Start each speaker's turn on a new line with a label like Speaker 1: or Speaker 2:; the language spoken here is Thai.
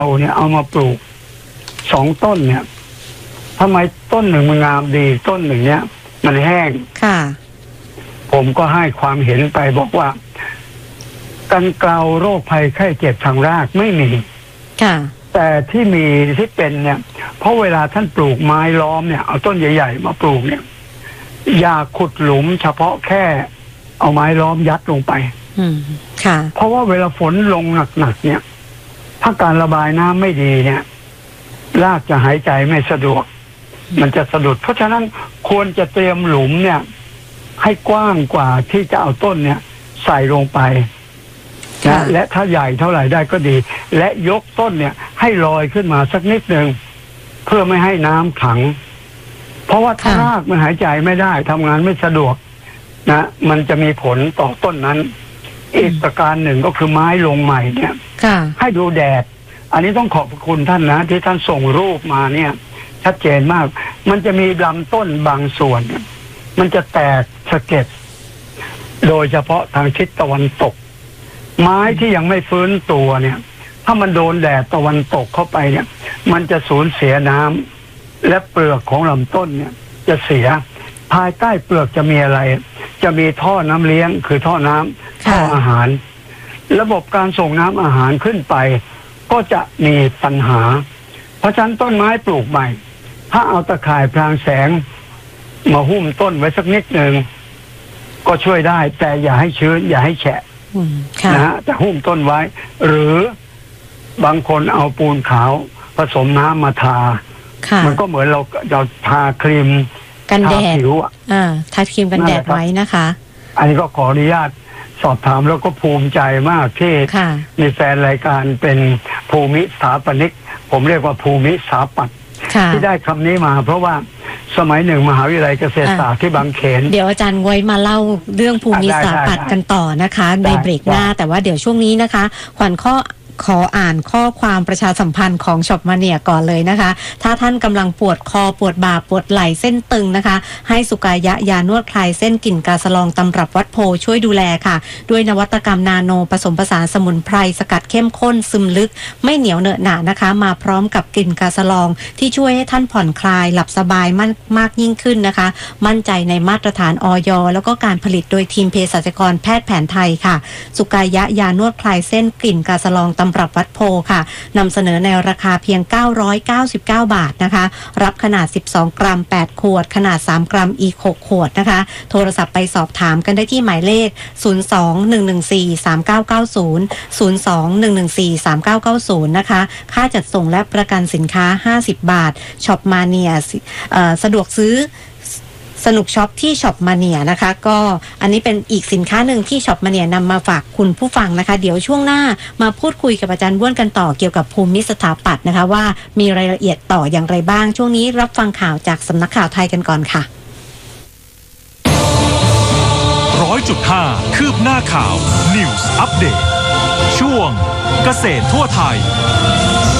Speaker 1: เราเนี่ยเอามาปลูก2 ต้นเนี่ยทำไมต้นหนึ่งมันงามดีต้นหนึ่งเนี่ยมันแห้ง
Speaker 2: ค่ะ
Speaker 1: ผมก็ให้ความเห็นไปบอกว่ากันเกลาโรคภัยไข้เจ็บทางรากไม่มี
Speaker 2: ค่ะ
Speaker 1: แต่ที่มีที่เป็นเนี่ยเพราะเวลาท่านปลูกไม้ล้อมเนี่ยเอาต้นใหญ่ๆมาปลูกเนี่ยอย่าขุดหลุมเฉพาะแค่เอาไม้ล้อมยัดลงไป
Speaker 2: ค่ะ
Speaker 1: เพราะว่าเวลาฝนลงหนักๆเนี่ยถ้าการระบายน้ำไม่ดีเนี่ยรากจะหายใจไม่สะดวกมันจะสะดุดเพราะฉะนั้นควรจะเตรียมหลุมเนี่ยให้กว้างกว่าที่จะเอาต้นเนี่ยใส่ลงไปนะและถ้าใหญ่เท่าไหร่ได้ก็ดีและยกต้นเนี่ยให้ลอยขึ้นมาสักนิดนึงเพื่อไม่ให้น้ำขังเพราะว่าถ้ารากมันหายใจไม่ได้ทำงานไม่สะดวกนะมันจะมีผลต่อต้นนั้นอีกประการหนึ่งก็คือไม้ลงใหม่เนี่ยให้ดูแดดอันนี้ต้องขอบคุณท่านนะที่ท่านส่งรูปมาเนี่ยชัดเจนมากมันจะมีลำต้นบางส่วนมันจะแตกสะเก็ดโดยเฉพาะทางทิศตะวันตกไม้ที่ยังไม่ฟื้นตัวเนี่ยถ้ามันโดนแดดตะวันตกเข้าไปเนี่ยมันจะสูญเสียน้ำและเปลือกของลำต้นเนี่ยจะเสียภายใต้เปลือกจะมีอะไรจะมีท่อน้ำเลี้ยงคือท่อน้ำท่ออาหารระบบการส่งน้ำอาหารขึ้นไปก็จะมีปัญหาเพราะฉะนั้นต้นไม้ปลูกใหม่ถ้าเอาตะข่ายพรางแสงมาหุ้มต้นไว้สักนิดหนึ่งก็ช่วยได้แต่อย่าให้ชื้นอย่าให้แฉะนะฮะจะหุ้มต้นไว้หรือบางคนเอาปูนขาวผสมน้ำมาทามันก็เหมือนเราทาครีม
Speaker 2: กันแดด
Speaker 1: ผิว
Speaker 2: ทาครีมกันแดดไว้นะคะ
Speaker 1: อันนี้ก็ขออนุญาตสอบถามแล้วก็ภูมิใจมากที่มีแฟนรายการเป็นภูมิสถาปนิกผมเรียกว่าภูมิสถาปัตย์ที่ได้คำนี้มาเพราะว่าสมัยหนึ่งมหาวิทยาลัยเกษตรศาสตร์ที่บางเขน
Speaker 2: เดี๋ยวอาจารย์ไว้มาเล่าเรื่องภูมิสถาปัตย์กันต่อนะคะในเบรกหน้าแต่ว่าเดี๋ยวช่วงนี้นะคะขวัญขออ่านข้อความประชาสัมพันธ์ของช็อปมาเนียก่อนเลยนะคะถ้าท่านกำลังปวดคอปวดบ่าปวดไหล่เส้นตึงนะคะให้สุกายะยานวดคลายเส้นกลิ่นกาสะลองตำรับวัดโพช่วยดูแลค่ะด้วยนวัตกรรมนาโนผสมผสานสมุนไพรสกัดเข้มข้นซึมลึกไม่เหนียวเหนอะหนะนะคะมาพร้อมกับกลิ่นกาสะลองที่ช่วยให้ท่านผ่อนคลายหลับสบายมากยิ่งขึ้นนะคะมั่นใจในมาตรฐานอย.แล้วก็การผลิตโดยทีมเภสัชกรแพทย์แผนไทยค่ะสุกายะยานวดคลายเส้นกลิ่นกาสะลองตำรับวัดโพค่ะนำเสนอในราคาเพียง999 บาทนะคะรับขนาด12กรัม8ขวดขนาด3กรัมอีก6ขวดนะคะโทรศัพท์ไปสอบถามกันได้ที่หมายเลข02-114-3990 02-114-3990นะคะค่าจัดส่งและประกันสินค้า50 บาทช็อปมาเนียสะดวกซื้อสนุกช็อปที่ช็อปมาเนียนะคะก็อันนี้เป็นอีกสินค้าหนึ่งที่ช็อปมาเนียนำมาฝากคุณผู้ฟังนะคะเดี๋ยวช่วงหน้ามาพูดคุยกับอาจารย์บ้วนกันต่อเกี่ยวกับภูมิสถาปัตย์นะคะว่ามีรายละเอียดต่ออย่างไรบ้างช่วงนี้รับฟังข่าวจากสำนักข่าวไทยกันก่อนค่ะ
Speaker 3: 100.5 คืบหน้าข่าว News Update ช่วงเกษตรทั่วไทย